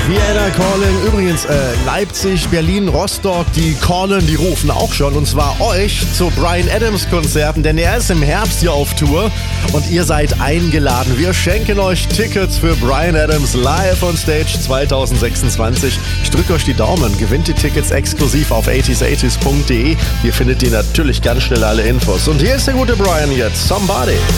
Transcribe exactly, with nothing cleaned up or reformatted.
Vienna Calling. Übrigens, äh, Leipzig, Berlin, Rostock, die callen, die rufen auch schon. Und zwar euch zu Bryan Adams Konzerten, denn er ist im Herbst hier auf Tour und ihr seid eingeladen. Wir schenken euch Tickets für Bryan Adams live on Stage zwanzig sechsundzwanzig. Ich drücke euch die Daumen. Gewinnt die Tickets exklusiv auf eighties eighties punkt de. Hier findet ihr natürlich ganz schnell alle Infos. Und hier ist der gute Bryan jetzt. Somebody.